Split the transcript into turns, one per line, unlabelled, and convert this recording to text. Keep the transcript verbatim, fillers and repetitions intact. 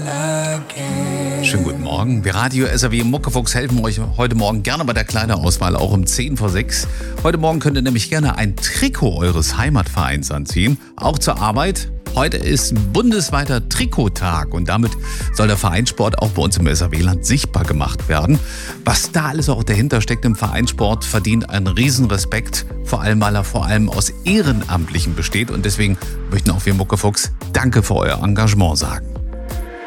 Schönen guten Morgen. Wir Radio S R W Muckefuchs helfen euch heute Morgen gerne bei der Kleider-Auswahl, auch um zehn vor sechs. Heute Morgen könnt ihr nämlich gerne ein Trikot eures Heimatvereins anziehen, auch zur Arbeit. Heute ist bundesweiter Trikottag und damit soll der Vereinssport auch bei uns im S R W-Land sichtbar gemacht werden. Was da alles auch dahinter steckt im Vereinssport, verdient einen Riesenrespekt, vor allem weil er vor allem aus Ehrenamtlichen besteht. Und deswegen möchten auch wir Muckefuchs Danke für euer Engagement sagen.